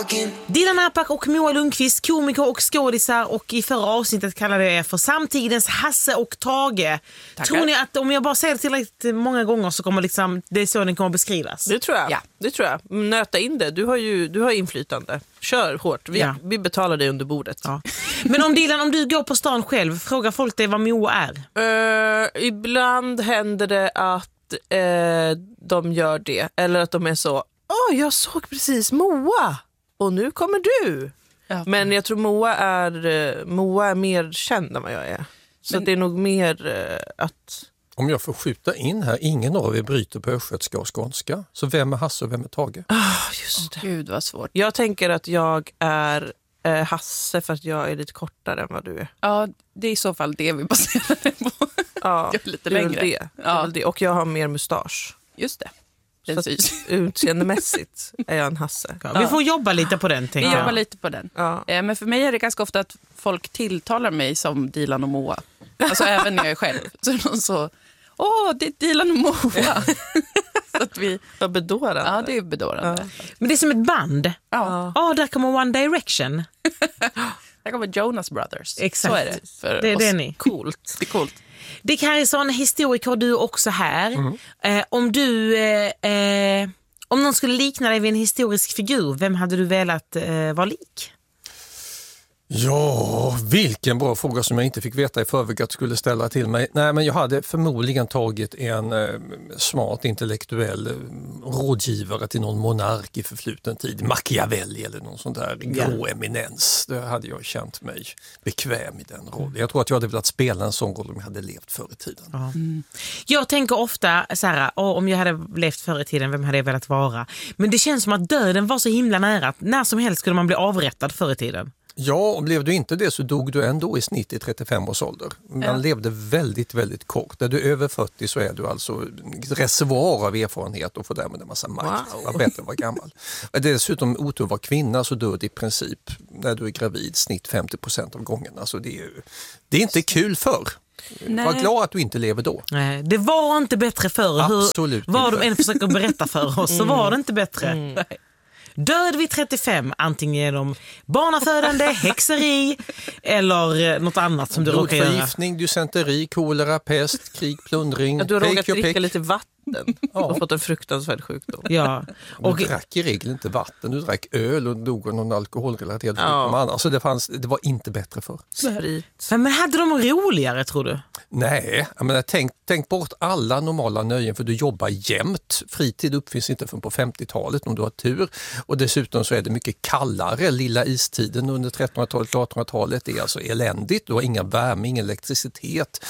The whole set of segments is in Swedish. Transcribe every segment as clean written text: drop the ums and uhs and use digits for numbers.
Dilan Apak och Moa Lundqvist, komiker och skådisar, och i förra avsnittet kallade jag er för samtidens Hasse och Tage. Tackar. Tror ni att om jag bara säger det tillräckligt många gånger så kommer liksom, det är så den kommer beskrivas? Det tror jag. Ja. Det tror jag. Nöta in det. Du har inflytande. Kör hårt. Vi betalar dig under bordet. Ja. Men om Dilan, om du går på stan själv, frågar folk dig vad Moa är? Ibland händer det att de gör det. Eller att de är så, jag såg precis Moa. Och nu kommer du. Ja. Men jag tror Moa är mer känd än vad jag är. Så det är nog mer att... Om jag får skjuta in här, ingen av er bryter på östgötska och skånska. Så vem är Hasse och vem är Tage? Just det. Gud vad svårt. Jag tänker att jag är Hasse för att jag är lite kortare än vad du är. Ja, det är i så fall det vi baserar det på. Ja, jag är lite längre. Det är det. Och jag har mer mustasch. Just det. Utseendemässigt är jag en Hasse. Ja, vi får jobba lite på den, tänker jag. Vi jobbar lite på den. Ja. Men för mig är det ganska ofta att folk tilltalar mig som Dilan och Moa. Alltså även när jag är själv. Så det är Dilan och Moa. Så att vi... Vad bedårande. Ja, det är bedårande. Ja. Men det är som ett band. Ja, där kommer One Direction. Där kommer Jonas Brothers. Exakt. Så är det för det oss. Är ni. Coolt. Det är coolt. Dick Harrison, historiker du också här. Om någon skulle likna dig vid en historisk figur, vem hade du velat vara lik? Ja, vilken bra fråga som jag inte fick veta i förväg att du skulle ställa till mig. Nej, men jag hade förmodligen tagit en smart intellektuell rådgivare till någon monark i förfluten tid. Machiavelli eller någon sån där grå eminens. Då hade jag känt mig bekväm i den rollen. Jag tror att jag hade velat spela en sån roll om jag hade levt förr i tiden. Jag tänker ofta så här, om jag hade levt förr i tiden, vem hade jag velat vara? Men det känns som att döden var så himla nära att när som helst skulle man bli avrättad förr i tiden. Ja, och blev du inte det så dog du ändå i snitt i 35 års ålder. Man levde väldigt, väldigt kort. När du är över 40 så är du alltså reservoar av erfarenhet och får därmed en massa makt. Wow. Bättre att vara gammal. Dessutom otur var kvinna så död i princip när du är gravid snitt 50% av gångerna. Så det är inte kul förr. Var glad att du inte lever då. Nej, det var inte bättre förr. Absolut vad de än försöker berätta för oss så var det inte bättre. Död vid 35, antingen genom barnafödande, häxeri eller något annat som du råkar göra. Blodförgiftning, dysenteri, kolera, pest, krig, plundring. Ja, du har råkat dricka lite vatten och fått en fruktansvärd sjukdom. Ja. Och du drack i regel inte vatten, du drack öl och dog av någon alkoholrelaterad sjukdom. Alltså det var inte bättre för. Men hade de roligare, tror du? Nej, jag menar, tänk bort alla normala nöjen för du jobbar jämt. Fritid uppfinns inte förrän på 50-talet om du har tur. Och dessutom så är det mycket kallare. Lilla istiden under 1300-talet, 1800-talet är alltså eländigt. Du har inga värme, ingen elektricitet,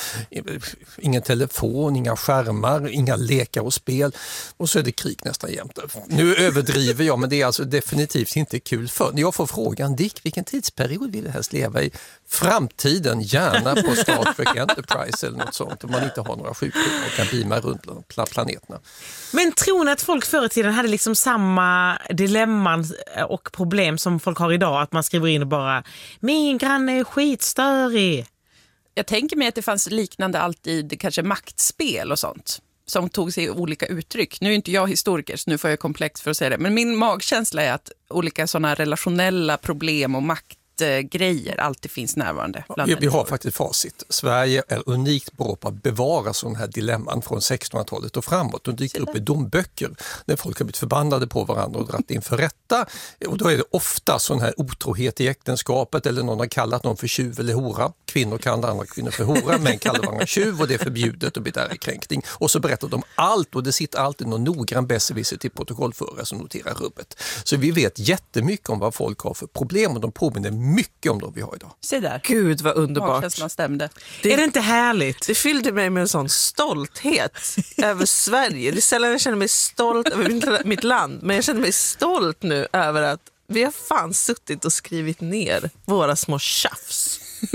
ingen telefon, inga skärmar, inga lekar och spel. Och så är det krig nästan jämt. Nu överdriver jag, men det är alltså definitivt inte kul för. När jag får frågan, Dick, vilken tidsperiod vill du helst leva i? Framtiden, gärna på Star Trek Enterprise eller något sånt. Om man inte har några sjukdomar och kan beama runt planeterna. Men tror ni att folk förr i tiden hade liksom samma dilemman och problem som folk har idag? Att man skriver in och bara, min granne är skitstörig. Jag tänker mig att det fanns liknande alltid kanske maktspel och sånt som tog sig olika uttryck. Nu är inte jag historiker så nu får jag komplex för att säga det. Men min magkänsla är att olika sådana relationella problem och maktgrejer alltid finns närvarande. Vi har faktiskt facit. Sverige är unikt bra på att bevara sådana här dilemman från 1600-talet och framåt. De dyker upp i domböcker när folk har blivit förbannade på varandra och dratt inför rätta. Och då är det ofta sån här otrohet i äktenskapet eller någon har kallat någon för tjuv eller hora. Kvinnor kallar andra kvinnor för hora, män kallar varandra tjuv och det är förbjudet och blir där kränkning. Och så berättar de allt och det sitter alltid någon noggrann besserwisser till protokollförare som noterar rubbet. Så vi vet jättemycket om vad folk har för problem och de påminner mycket om de vi har idag. Se där. Gud vad underbart. Magkänslan stämde. Är det inte härligt? Det fyllde mig med en sån stolthet över Sverige. Det är sällan jag känner mig stolt över mitt land, men jag känner mig stolt nu över att vi har fan suttit och skrivit ner våra små tjafs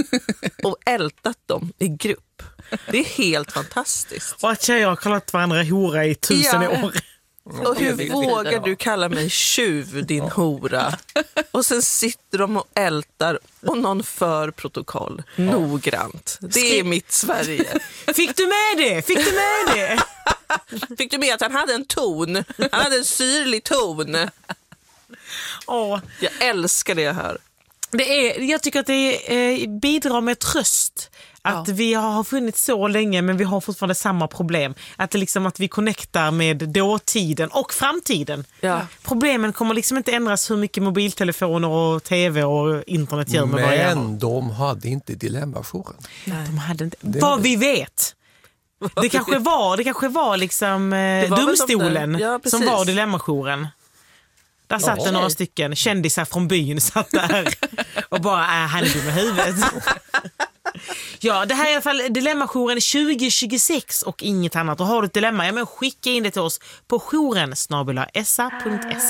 och ältat dem i grupp. Det är helt fantastiskt. Och att tjejer har kallat varandra hora i 1000 år. Och hur vågar du kalla mig tjuv, din hora? Och sen sitter de och ältar och någon för protokoll. Noggrant. Det är mitt Sverige. Fick du med det? Fick du med att han hade en ton? Han hade en syrlig ton. Jag älskar det jag hör. Jag tycker att det bidrar med tröst. Att vi har funnits så länge men vi har fortfarande samma problem. Att det liksom att vi connectar med dåtiden och framtiden. Ja. Problemen kommer liksom inte ändras hur mycket mobiltelefoner och tv och internet gör med varandra. Men de hade inte dilemmajouren. De hade inte. Vad vi vet. Det kanske var liksom domstolen som var dilemmajouren. Där satt det några stycken kändisar från byn satt där och bara han är dum i huvudet. Ja, det här är i alla fall Dilemmajouren 2026 och inget annat. Och har du ett dilemma, skicka in det till oss på jouren@sa.se.